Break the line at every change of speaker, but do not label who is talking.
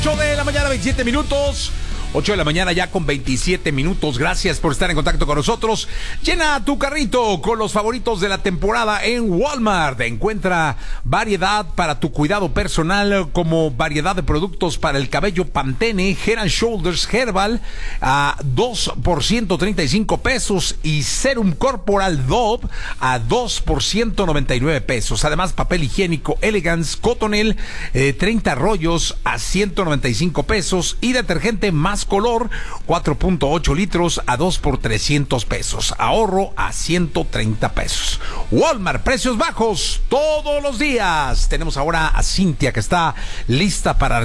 8 de la mañana, 27 minutos. 8 de la mañana ya con 27 minutos. Gracias por estar en contacto con nosotros. Llena tu carrito con los favoritos de la temporada en Walmart. Encuentra variedad para tu cuidado personal, como variedad de productos para el cabello Pantene, Head and Shoulders Herbal a 2 por 135 pesos y Serum Corporal Dove a 2 por 199 pesos. Además, papel higiénico Elegance Cottonelle 30 rollos a 195 pesos y detergente Más Color 4.8 litros a 2 por 300 pesos. Ahorro a 130 pesos. Walmart, precios bajos todos los días. Tenemos ahora a Cintia, que está lista para